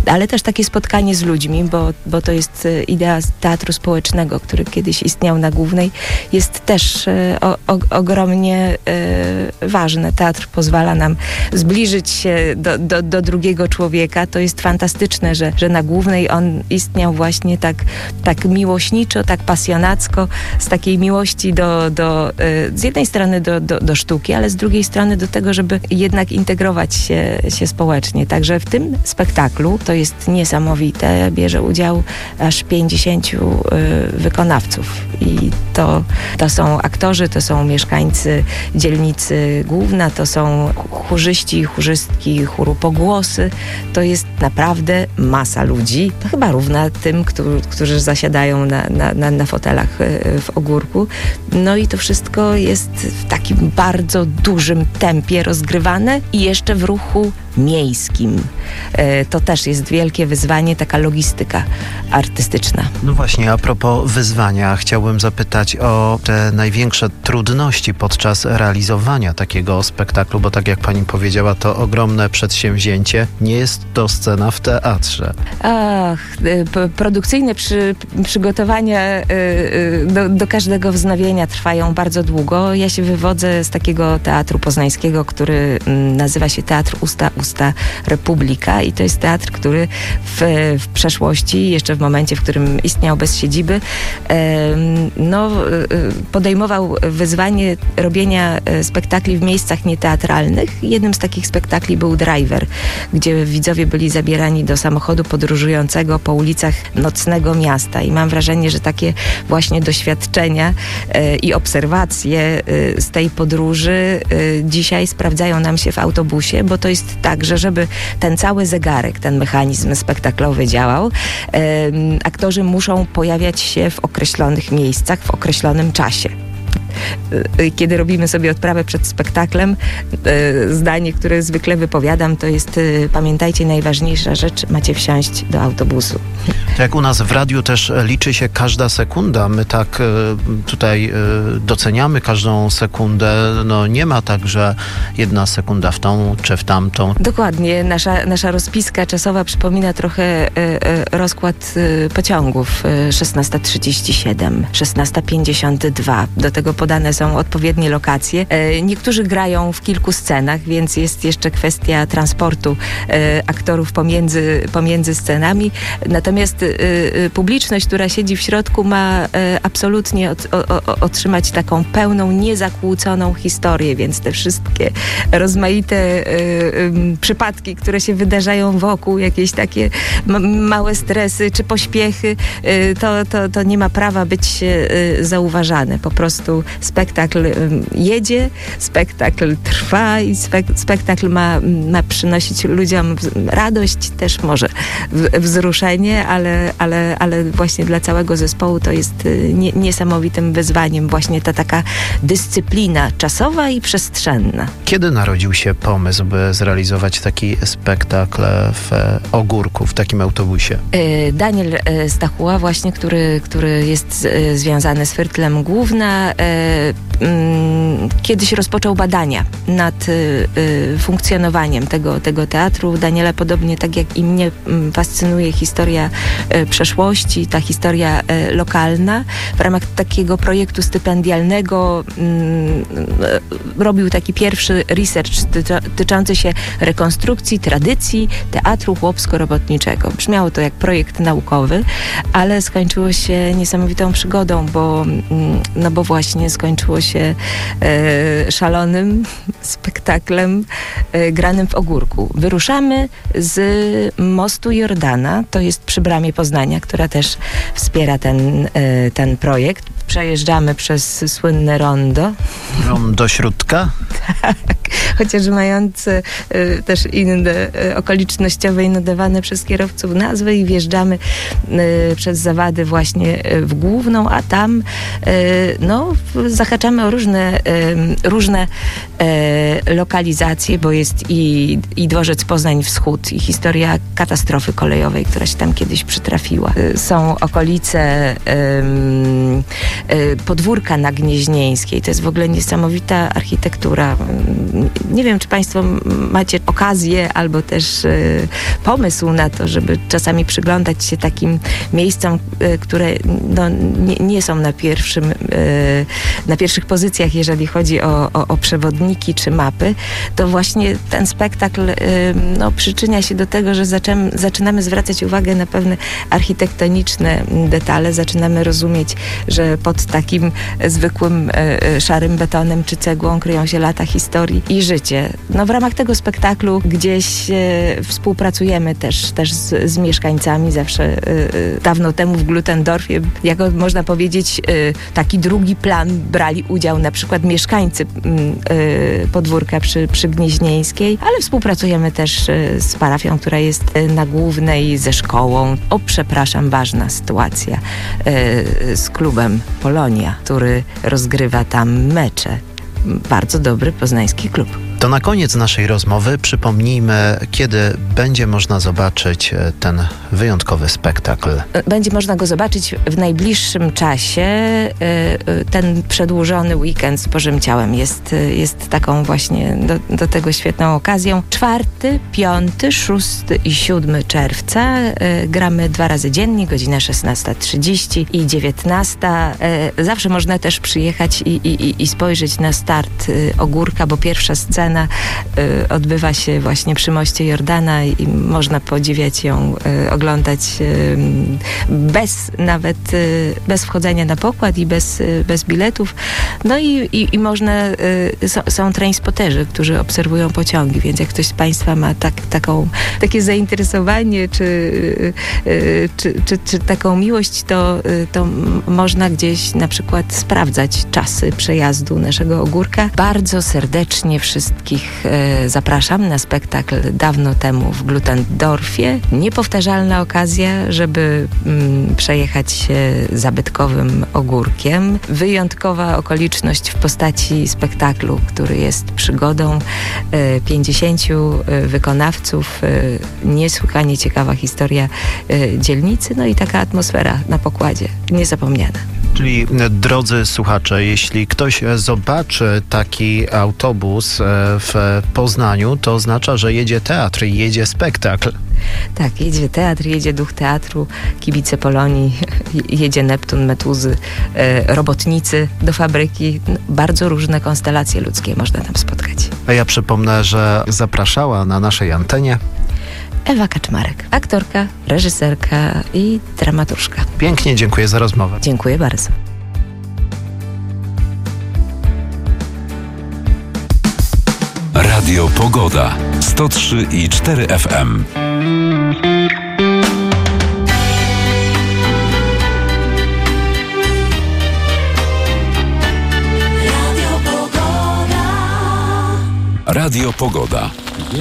ale też takie spotkanie z ludźmi, bo to jest idea teatru społecznego, który kiedyś istniał na Głównej, jest też ogromnie ważne. Teatr pozwala nam zbliżyć się do drugiego człowieka. To jest fantastyczne, że na Głównej on istniał właśnie tak miłośniczo, tak pasjonacko, z takiej miłości z jednej strony do sztuki, ale z drugiej strony do tego, żeby jednak integrować się społecznie. Także w tym spektaklu to jest niesamowite. Bierze udział aż 50 wykonawców i to są aktorzy, to są mieszkańcy dzielnicy Główna, to są chórzyści, chórzystki chóru Pogłosy. To jest naprawdę masa ludzi. To chyba równa tym, którzy zasiadają na fotelach w Ogórku. No i to wszystko jest w takim bardzo dużym tempie rozgrywane i jeszcze w ruchu miejskim. To też jest wielkie wyzwanie, taka logistyka artystyczna. No właśnie, a propos wyzwania, chciałbym zapytać o te największe trudności podczas realizowania takiego spektaklu, bo tak jak pani powiedziała, to ogromne przedsięwzięcie. Nie jest to scena w teatrze. Produkcyjne przygotowania do każdego wznowienia trwają bardzo długo. Ja się wywodzę z takiego teatru poznańskiego, który nazywa się Teatr Usta Republika i to jest teatr, który w przeszłości, jeszcze w momencie, w którym istniał bez siedziby, podejmował wyzwanie robienia spektakli w miejscach nieteatralnych. Jednym z takich spektakli był Driver, gdzie widzowie byli zabierani do samochodu podróżującego po ulicach nocnego miasta i mam wrażenie, że takie właśnie doświadczenia i obserwacje z tej podróży dzisiaj sprawdzają nam się w autobusie, bo to jest tak, że żeby ten cały zegarek, ten mechanizm spektaklowy działał, aktorzy muszą pojawiać się w określonych miejscach, w określonym czasie. Kiedy robimy sobie odprawę przed spektaklem, zdanie, które zwykle wypowiadam, to jest: pamiętajcie, najważniejsza rzecz, macie wsiąść do autobusu. To jak u nas w radiu też liczy się każda sekunda. My tak tutaj doceniamy każdą sekundę. No nie ma tak, że jedna sekunda w tą czy w tamtą. Dokładnie. Nasza rozpiska czasowa przypomina trochę rozkład pociągów. 16:37, 16:52. Do tego podane są odpowiednie lokacje. Niektórzy grają w kilku scenach, więc jest jeszcze kwestia transportu aktorów pomiędzy scenami. Natomiast publiczność, która siedzi w środku, ma absolutnie otrzymać taką pełną, niezakłóconą historię, więc te wszystkie rozmaite przypadki, które się wydarzają wokół, jakieś takie małe stresy czy pośpiechy, to nie ma prawa być zauważane. Po prostu spektakl jedzie, spektakl trwa i spektakl ma przynosić ludziom radość, też może wzruszenie, ale właśnie dla całego zespołu to jest niesamowitym wyzwaniem właśnie ta taka dyscyplina czasowa i przestrzenna. Kiedy narodził się pomysł, by zrealizować taki spektakl w Ogórku, w takim autobusie? Daniel Stachuła właśnie, który jest związany z Firtlem Główna, kiedyś rozpoczął badania nad funkcjonowaniem tego teatru. Daniela, podobnie tak jak i mnie, fascynuje historia przeszłości, ta historia lokalna. W ramach takiego projektu stypendialnego robił taki pierwszy research dotyczący się rekonstrukcji tradycji teatru chłopsko-robotniczego. Brzmiało to jak projekt naukowy, ale skończyło się niesamowitą przygodą, bo właśnie skończyło się szalonym spektaklem granym w Ogórku. Wyruszamy z mostu Jordana, to jest przy bramie Poznania, która też wspiera ten projekt. Przejeżdżamy przez słynne rondo. Rondo Śródka? Tak, chociaż mające też inne okolicznościowe i nadawane przez kierowców nazwy i wjeżdżamy przez Zawady właśnie w Główną, a tam zahaczamy o różne lokalizacje, bo jest i dworzec Poznań Wschód i historia katastrofy kolejowej, która się tam kiedyś przytrafiła. Są okolice podwórka na Gnieźnieńskiej. To jest w ogóle niesamowita architektura. Nie wiem, czy państwo macie okazję albo też pomysł na to, żeby czasami przyglądać się takim miejscom, które nie są na pierwszych pozycjach, jeżeli chodzi o przewodniki czy mapy. To właśnie ten spektakl przyczynia się do tego, że zaczynamy zwracać uwagę na pewne architektoniczne detale. Zaczynamy rozumieć, że pod takim zwykłym szarym betonem czy cegłą kryją się lata historii i życie. W ramach tego spektaklu gdzieś współpracujemy też z mieszkańcami. Zawsze dawno temu w Glutendorfie, jako można powiedzieć, taki drugi plan brali udział na przykład mieszkańcy podwórka przy Gnieźnieńskiej, ale współpracujemy też z parafią, która jest na Głównej, ze szkołą. Ważna sytuacja z klubem Polonia, który rozgrywa tam mecze. Bardzo dobry poznański klub. To na koniec naszej rozmowy przypomnijmy, kiedy będzie można zobaczyć ten wyjątkowy spektakl. Będzie można go zobaczyć w najbliższym czasie. Ten przedłużony weekend z Bożym Ciałem jest taką właśnie do tego świetną okazją. 4., 5., 6. i 7 czerwca gramy 2 razy dziennie, godzina 16:30 i 19:00. Zawsze można też przyjechać i spojrzeć na start Ogórka, bo pierwsza scena odbywa się właśnie przy moście Jordana i można podziwiać ją, oglądać bez wchodzenia na pokład i bez biletów. I można, są trainspoterzy, którzy obserwują pociągi, więc jak ktoś z Państwa ma takie zainteresowanie czy taką miłość, to można gdzieś na przykład sprawdzać czasy przejazdu naszego Ogórka. Bardzo serdecznie wszystkich zapraszam na spektakl Dawno temu w Glutendorfie. Niepowtarzalna okazja, żeby przejechać się zabytkowym Ogórkiem. Wyjątkowa okoliczność w postaci spektaklu, który jest przygodą 50 wykonawców. Niesłychanie ciekawa historia dzielnicy, i taka atmosfera na pokładzie. Niezapomniana. Czyli, drodzy słuchacze, jeśli ktoś zobaczy taki autobus w Poznaniu, to oznacza, że jedzie teatr i jedzie spektakl. Tak, jedzie teatr, jedzie duch teatru, kibice Polonii, jedzie Neptun, Metuzy, robotnicy do fabryki. Bardzo różne konstelacje ludzkie można tam spotkać. A ja przypomnę, że zapraszała na naszej antenie Ewa Kaczmarek, aktorka, reżyserka i dramaturżka. Pięknie dziękuję za rozmowę. Dziękuję bardzo. Radio Pogoda 103,4 FM. Radio Pogoda.